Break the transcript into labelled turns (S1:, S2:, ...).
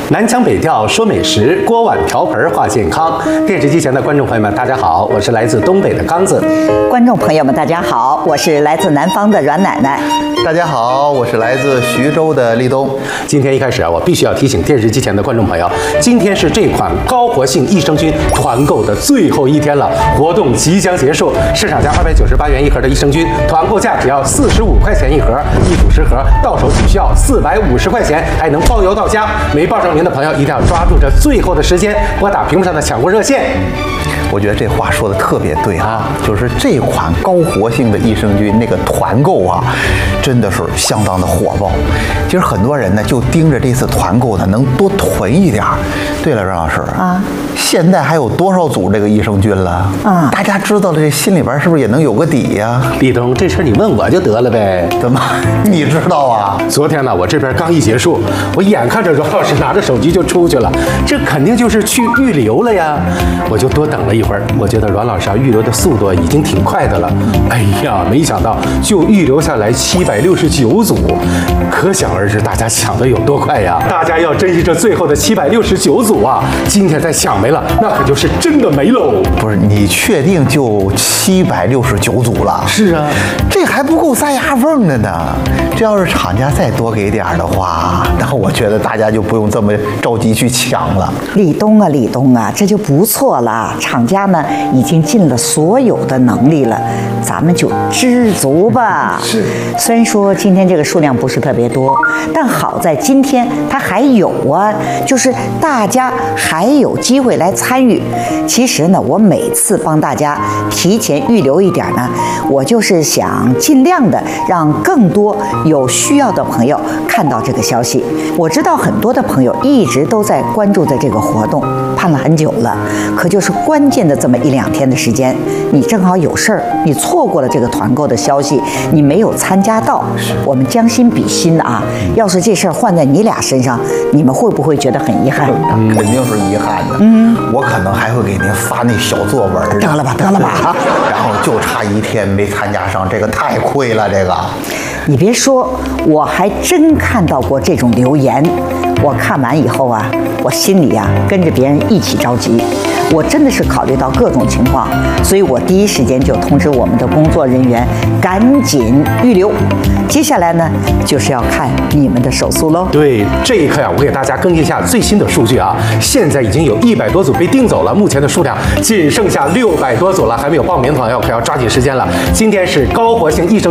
S1: 南腔北调说美食，锅碗瓢盆话健康。电视机前的观众朋友们，大家好，我是来自东北的刚子。
S2: 观众朋友们，大家好，我是来自南方的阮奶奶。
S3: 大家好，我是来自徐州的立冬。
S1: 今天一开始我必须要提醒电视机前的观众朋友，今天是这款高活性益生菌团购的最后一天了，活动即将结束。市场价298元一盒的益生菌，团购价只要45块钱一盒，一组10盒，到手只需要450块钱，还能包邮到家。没报上名的朋友一定要抓住这最后的时间，拨打屏幕上的抢购热线。
S3: 我觉得这话说的特别对啊，就是这款高活性的益生菌那个团购啊，真的是相当的火爆。其实很多人呢就盯着这次团购呢能多囤一点。对了，阮老师啊，现在还有多少组这个益生菌了？啊，大家知道了，这心里边是不是也能有个底呀？
S1: 立冬，这事你问我就得了呗。
S3: 怎么你知道啊？
S1: 昨天呢，我这边刚一结束，我眼看着阮老师拿着手机就出去了，这肯定就是去预留了呀。我就多等了一会儿，我觉得阮老师预留的速度已经挺快的了。哎呀，没想到就预留下来769组，可想而知大家抢的有多快呀！大家要珍惜这最后的769组啊！今天再抢没了，那可就是真的没喽。
S3: 不是，你确定就769组了？
S1: 是啊，
S3: 这还不够塞牙缝的呢。这要是厂家再多给点的话，那我觉得大家就不用这么着急去抢了。
S2: 立冬啊，这就不错了。厂家呢已经尽了所有的能力了，咱们就知足吧。
S3: 是，
S2: 虽然说今天这个数量不是特别多，但好在今天它还有啊，就是大家还有机会来参与。其实呢，我每次帮大家提前预留一点呢，我就是想尽量的让更多有需要的朋友看到这个消息。我知道很多的朋友一直都在关注的这个活动，盼了很久了，可就是关键的这么1-2天的时间，你正好有事儿，你错过了这个团购的消息，你没有参加到。我们将心比心啊，要是这事儿换在你俩身上，你们会不会觉得很遗憾？
S3: 肯定是遗憾的。我可能还会给您发那小作文。
S2: 得了吧。
S3: 然后就差1天没参加上，这个太亏了。这个，
S2: 你别说，我还真看到过这种留言。我看完以后啊，我心里啊跟着别人一起着急。我真的是考虑到各种情况，所以我第一时间就通知我们的工作人员赶紧预留。接下来呢，就是要看你们的手速喽。
S1: 对，这一刻呀，我给大家更新一下最新的数据啊，现在已经有100多组被订走了，目前的数量仅剩下600多组了，还没有报名的朋友可要抓紧时间了。今天是高活性益生